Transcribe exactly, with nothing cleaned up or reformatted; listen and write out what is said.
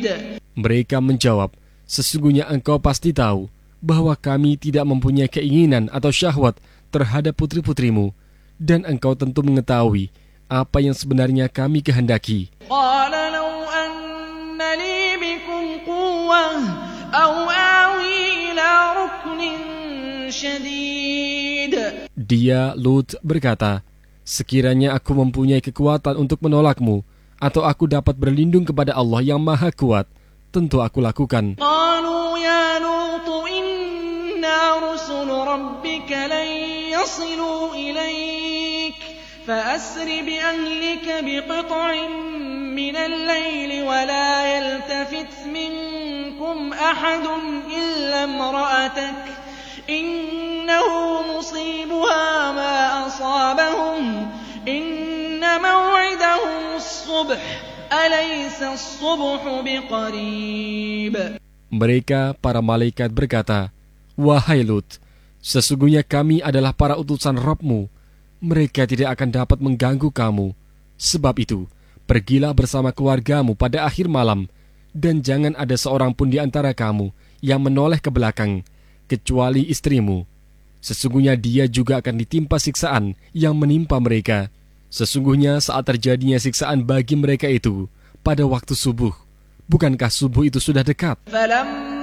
Mereka menjawab, sesungguhnya engkau pasti tahu bahwa kami tidak mempunyai keinginan atau syahwat terhadap putri-putrimu, dan engkau tentu mengetahui apa yang sebenarnya kami kehendaki. Dia, Lut, berkata, sekiranya aku mempunyai kekuatan untuk menolakmu, atau aku dapat berlindung kepada Allah yang Maha Kuat, tentu aku lakukan. فأسر بأهلك بقطع من الليل ولا يلتفت منكم أحد إلا امرأتك إنه مصيبها ما أصابهم إن موعدهم الصبح أليس الصبح بقريب. Mereka, para malaikat berkata, wahai Lut, sesungguhnya kami adalah para utusan Rabb-Mu. Mereka tidak akan dapat mengganggu kamu. Sebab itu, pergilah bersama keluargamu pada akhir malam, dan jangan ada seorang pun di antara kamu yang menoleh ke belakang, kecuali istrimu. Sesungguhnya dia juga akan ditimpa siksaan yang menimpa mereka. Sesungguhnya saat terjadinya siksaan bagi mereka itu pada waktu subuh. Bukankah subuh itu sudah dekat?